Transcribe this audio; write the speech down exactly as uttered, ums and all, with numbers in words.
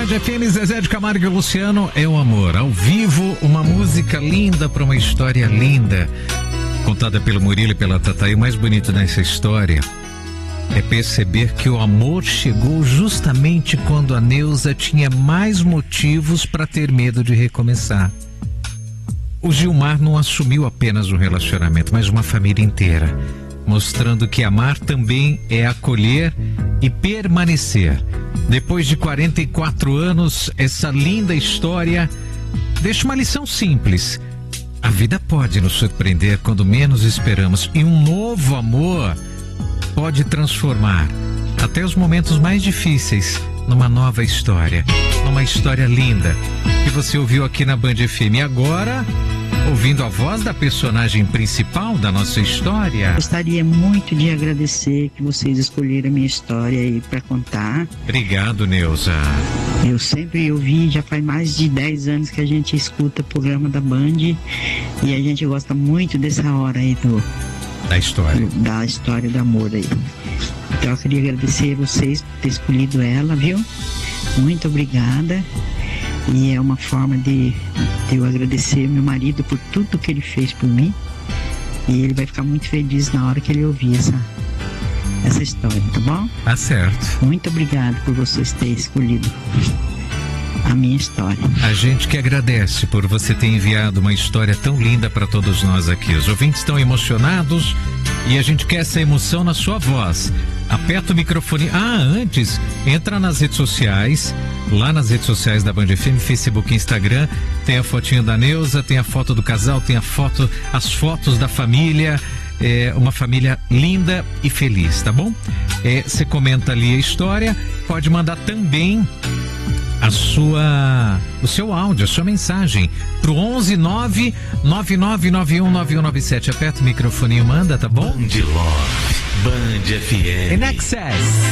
Band F M, Zezé de Camargo e Luciano, é o amor. Ao vivo, uma música linda para uma história linda. Contada pelo Murilo e pela Tatá. E o mais bonito nessa história é perceber que o amor chegou justamente quando a Neuza tinha mais motivos para ter medo de recomeçar. O Gilmar não assumiu apenas um relacionamento, mas uma família inteira, mostrando que amar também é acolher e permanecer. Depois de quarenta e quatro anos, essa linda história deixa uma lição simples. A vida pode nos surpreender quando menos esperamos, e um novo amor pode transformar até os momentos mais difíceis numa nova história, numa história linda que você ouviu aqui na Band F M. E agora, ouvindo a voz da personagem principal da nossa história. Gostaria muito de agradecer que vocês escolheram a minha história aí para contar. Obrigado, Neuza. Eu sempre ouvi, já faz mais de dez anos que a gente escuta o programa da Band e a gente gosta muito dessa hora aí do da história, do, da história do amor aí. Então eu queria agradecer a vocês por ter escolhido ela, viu? Muito obrigada. E é uma forma de, de eu agradecer meu marido por tudo que ele fez por mim. E ele vai ficar muito feliz na hora que ele ouvir essa, essa história, tá bom? Tá certo. Muito obrigado por vocês terem escolhido a minha história. A gente que agradece por você ter enviado uma história tão linda para todos nós aqui. Os ouvintes estão emocionados e a gente quer essa emoção na sua voz. Aperta o microfone. Ah, antes, entra nas redes sociais. Lá nas redes sociais da Band F M, Facebook e Instagram, tem a fotinha da Neuza, tem a foto do casal, tem a foto, as fotos da família, é uma família linda e feliz, tá bom? Você é, comenta ali a história, pode mandar também a sua, o seu áudio, a sua mensagem pro onze nove nove nove nove um nove um nove sete. Aperta o microfone e manda, tá bom? Band Love, Band F M. In Access.